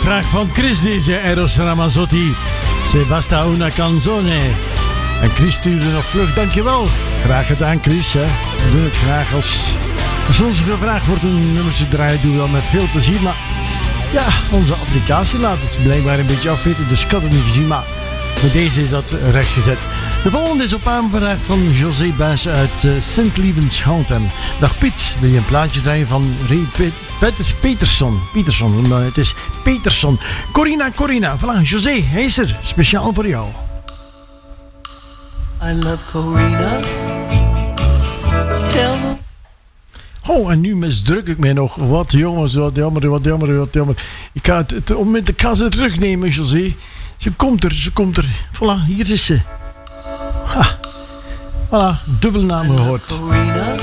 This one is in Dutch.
vraag van Chris deze, Eros Ramazzotti. Se basta una canzone. En Chris stuurde nog vlug, dankjewel. Graag gedaan, Chris. Hè. We doen het graag als ons gevraagd wordt een nummertje draaien, doen we dat met veel plezier. Maar ja, onze applicatie laat het blijkbaar een beetje afweten, dus ik had het niet gezien. Maar met deze is dat rechtgezet. De volgende is op aanvraag van José Buijs uit St. Levenshouten. Dag Piet, wil je een plaatje draaien van Peterson? Het is Peterson. Corina. Voilà, José, hij is er. Speciaal voor jou. I love Corina. Tell them. Oh, en nu misdruk ik mij nog. Wat jongens, wat jammer. Ik ga het onmiddellijk ze terugnemen, José. Ze komt er. Voilà, hier is ze. Ha. Voilà, dubbelnaam gehoord. Corina.